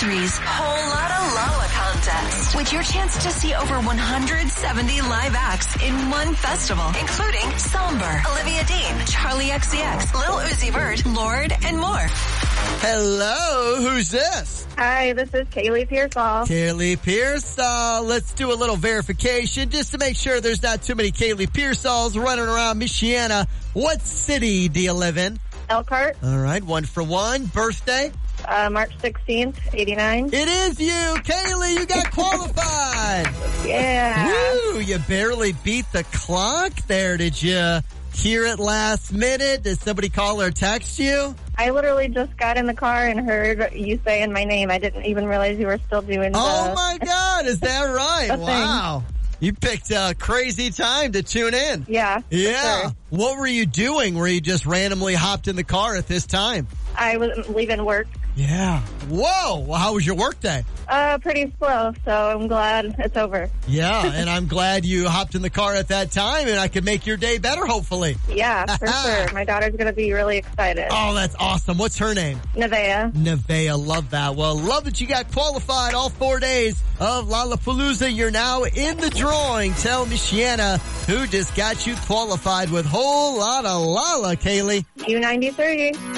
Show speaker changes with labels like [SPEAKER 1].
[SPEAKER 1] 93's Whole Lotta Lala contest with your chance to see over 170 live acts in one festival, including Somber, Olivia Dean, Charlie XCX, Lil Uzi Vert, Lorde, and more.
[SPEAKER 2] Hello, who's this?
[SPEAKER 3] Hi, this is Kaylee Pearsall.
[SPEAKER 2] Kaylee Pearsall. Let's do a little verification just to make sure there's not too many Kaylee Pearsalls running around Michiana. What city do you live in?
[SPEAKER 3] Elkhart.
[SPEAKER 2] All right, 1 for 1. Birthday?
[SPEAKER 3] March 16th, 89.
[SPEAKER 2] It is you, Kaylee. You got qualified.
[SPEAKER 3] Yeah.
[SPEAKER 2] Woo, you barely beat the clock there. Did you hear it last minute? Did somebody call or text you?
[SPEAKER 3] I literally just got in the car and heard you saying my name. I didn't even realize you were still doing
[SPEAKER 2] Oh, my God. Is that right?
[SPEAKER 3] the
[SPEAKER 2] Wow. You picked a crazy time to tune in.
[SPEAKER 3] Yeah.
[SPEAKER 2] Yeah.
[SPEAKER 3] Sure.
[SPEAKER 2] What were you doing? Were you just randomly hopped in the car at this time?
[SPEAKER 3] I was leaving work.
[SPEAKER 2] Yeah. Whoa. Well, how was your work day?
[SPEAKER 3] Pretty slow, so I'm glad it's over.
[SPEAKER 2] Yeah, and I'm glad you hopped in the car at that time and I could make your day better, hopefully.
[SPEAKER 3] Yeah, for sure. My daughter's going to be really excited.
[SPEAKER 2] Oh, that's awesome. What's her name?
[SPEAKER 3] Nevaeh.
[SPEAKER 2] Nevaeh, love that. Well, love that you got qualified all 4 days of Lollapalooza. You're now in the drawing. Tell Michiana who just got you qualified with Whole Lotta Lala, Kaylee.
[SPEAKER 3] U93.